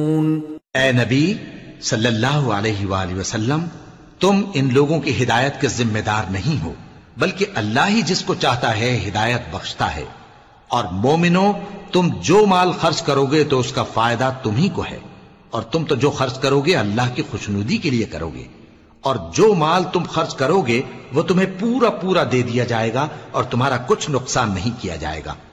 ए नबी सल्लल्लाहु अलैहि वसल्लम, तुम इन लोगों की हिदायत के जिम्मेदार नहीं हो, बल्कि अल्लाह ही जिसको चाहता है हिदायत बख्शता है। और मोमिनो, तुम जो माल खर्च करोगे तो उसका फायदा तुम्ही को है, और तुम तो जो खर्च करोगे अल्लाह की खुशनुदी के लिए करोगे, और जो माल तुम खर्च करोगे वो तुम्हें पूरा पूरा दे दिया जाएगा और तुम्हारा कुछ नुकसान नहीं किया जाएगा।